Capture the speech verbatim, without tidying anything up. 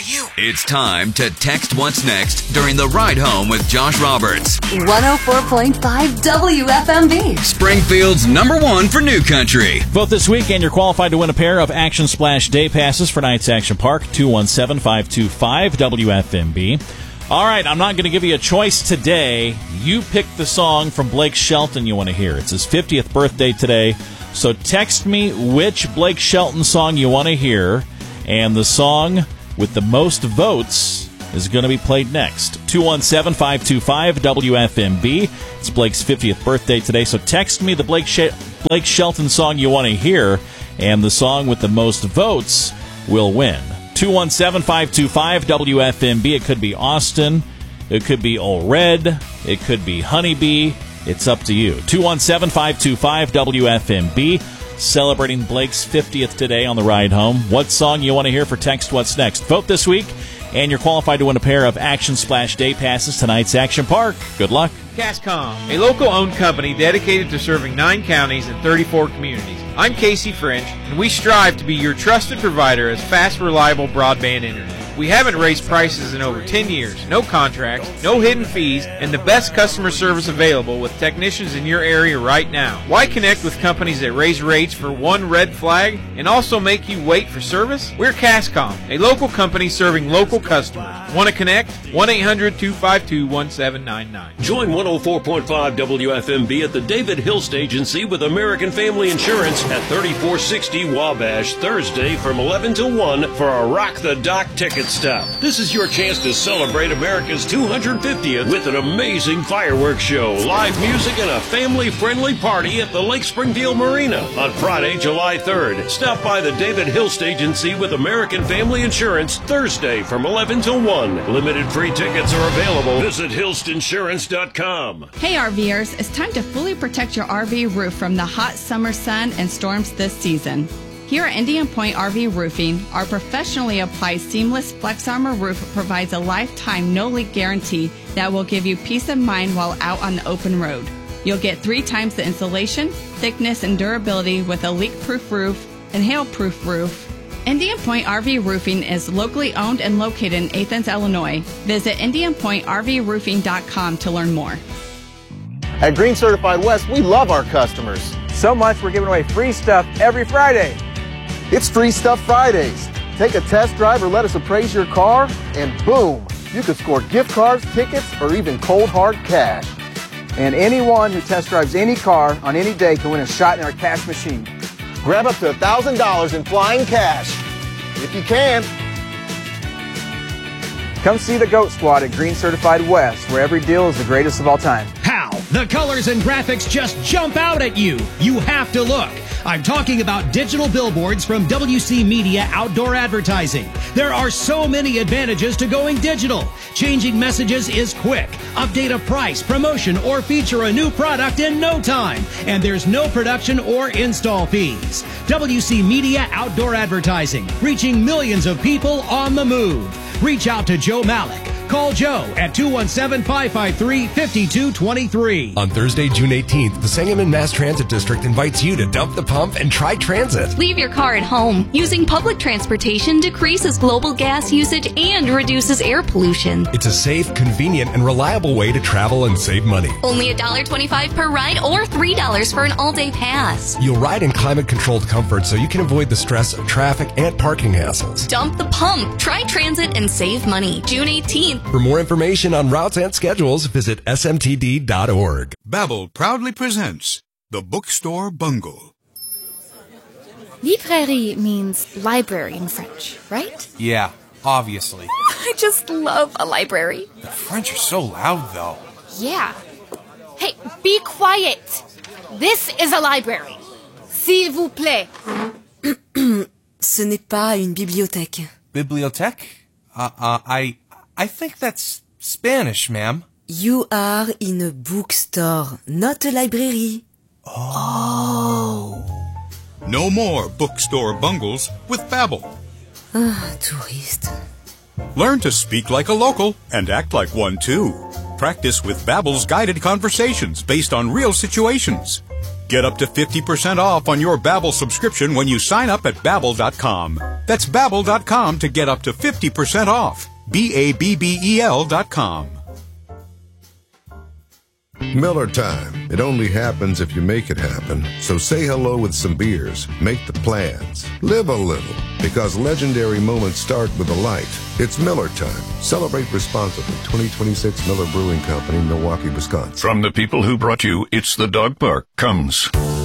you. It's time to text what's next during the ride home with Josh Roberts. one oh four point five W F M B. Springfield's number one for New Country. Vote this week and you're qualified to win a pair of Action Splash Day Passes for Knights Action Park. two one seven, five two five, W F M B. All right, I'm not going to give you a choice today. You pick the song from Blake Shelton you want to hear. It's his fiftieth birthday today. So text me which Blake Shelton song you want to hear, and the song with the most votes is going to be played next. two one seven, five two five, W F M B. It's Blake's fiftieth birthday today, so text me the Blake, Sh- Blake Shelton song you want to hear, and the song with the most votes will win. two one seven, five two five, W F M B. It could be Austin. It could be Ole Red. It could be Honeybee. It's up to you. two one seven, five two five, W F M B. Celebrating Blake's fiftieth today on the ride home. What song you want to hear for Text What's Next? Vote this week, and you're qualified to win a pair of Action Splash Day Passes to Tonight's Action Park. Good luck. Cascom, a local-owned company dedicated to serving nine counties and thirty-four communities. I'm Casey French, and we strive to be your trusted provider of fast, reliable broadband internet. We haven't raised prices in over ten years, no contracts, no hidden fees, and the best customer service available with technicians in your area right now. Why connect with companies that raise rates for one red flag and also make you wait for service? We're Cascom, a local company serving local customers. Want to connect? one eight hundred, two five two, one seven nine nine. Join one oh four point five W F M B at the David Hilst Agency with American Family Insurance at thirty-four sixty Wabash Thursday from eleven to one for a Rock the Dock ticket stop. This is your chance to celebrate America's two hundred fiftieth with an amazing fireworks show, live music, and a family-friendly party at the Lake Springfield Marina on Friday, July third. Stop by the David Hilst Agency with American Family Insurance Thursday from eleven to one. Limited free tickets are available. Visit Hilst Insurance dot com. Hey RVers, it's time to fully protect your R V roof from the hot summer sun and storms this season. Here at Indian Point R V Roofing, our professionally applied seamless Flex Armor roof provides a lifetime no-leak guarantee that will give you peace of mind while out on the open road. You'll get three times the insulation, thickness, and durability with a leak-proof roof and hail-proof roof. Indian Point R V Roofing is locally owned and located in Athens, Illinois. Visit Indian Point R V Roofing dot com to learn more. At Green Certified West, we love our customers. So much we're giving away free stuff every Friday. It's Free Stuff Fridays. Take a test drive or let us appraise your car, and boom, you could score gift cards, tickets, or even cold hard cash. And anyone who test drives any car on any day can win a shot in our cash machine. Grab up to one thousand dollars in flying cash, if you can. Come see the GOAT Squad at Green Certified West, where every deal is the greatest of all time. How? The colors and graphics just jump out at you. You have to look. I'm talking about digital billboards from W C Media Outdoor Advertising. There are so many advantages to going digital. Changing messages is quick. Update a price, promotion, or feature a new product in no time. And there's no production or install fees. W C Media Outdoor Advertising, reaching millions of people on the move. Reach out to Joe Malik. Call Joe at two one seven, five five three, five two two three. On Thursday, June eighteenth, the Sangamon Mass Transit District invites you to dump the pump and try transit. Leave your car at home. Using public transportation decreases global gas usage and reduces air pollution. It's a safe, convenient, and reliable way to travel and save money. Only one dollar and twenty-five cents per ride or three dollars for an all-day pass. You'll ride in climate-controlled comfort so you can avoid the stress of traffic and parking hassles. Dump the pump. Try transit and save money. June eighteenth. For more information on routes and schedules, visit S M T D dot org. Babbel proudly presents The Bookstore Bungle. Librairie means library in French, right? Yeah, obviously. I just love a library. The French are so loud, though. Yeah. Hey, be quiet. This is a library. S'il vous plaît. Ce n'est pas une bibliothèque. Bibliothèque? Uh, uh, I... I think that's Spanish, ma'am. You are in a bookstore, not a library. Oh. No more bookstore bungles with Babbel. Ah, touriste. Learn to speak like a local and act like one too. Practice with Babbel's guided conversations based on real situations. Get up to fifty percent off on your Babbel subscription when you sign up at Babbel dot com. That's Babbel dot com to get up to fifty percent off. B A B B E L dot com. Miller time. It only happens if you make it happen. So say hello with some beers. Make the plans. Live a little. Because legendary moments start with a light. It's Miller time. Celebrate responsibly. twenty twenty-six Miller Brewing Company, Milwaukee, Wisconsin. From the people who brought you It's the Dog Park comes